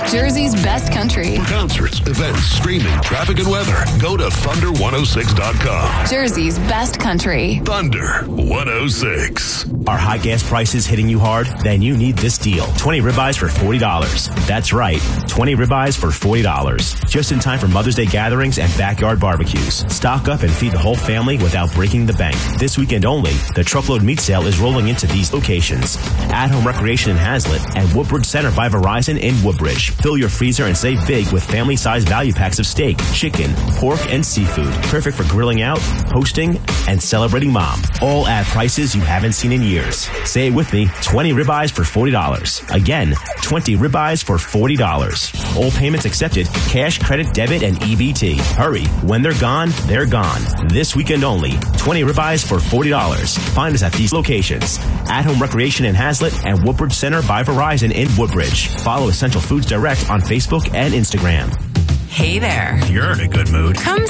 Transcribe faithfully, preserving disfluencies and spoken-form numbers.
Jersey's best country. For concerts, events, streaming, traffic, and weather, go to Thunder one oh six dot com. Jersey's best country. Thunder one oh six. Are high gas prices hitting you hard? Then you need this deal. twenty ribeyes for forty dollars. That's right, twenty ribeyes for forty dollars. Just in time for Mother's Day gatherings and backyard barbecues. Stock up and feed the whole family without breaking the bank. This weekend only, the truckload meat sale is rolling into these locations. At Home Recreation in Hazlet and Woodbridge Center by Verizon in Woodbridge. Fill your freezer and save big with family-sized value packs of steak, chicken, pork, and seafood. Perfect for grilling out, hosting, and celebrating mom. All at prices you haven't seen in years. Say it with me, twenty ribeyes for forty dollars. Again, twenty ribeyes for forty dollars. All payments accepted, cash, credit, debit, and E B T. Hurry, when they're gone, they're gone. This weekend only, twenty ribeyes for forty dollars. Find us at these locations. At Home Recreation in Hazlet and Woodbridge Center by Verizon in Woodbridge. Follow Essential Foods Direct on Facebook and Instagram. Hey there. You're in a good mood. Come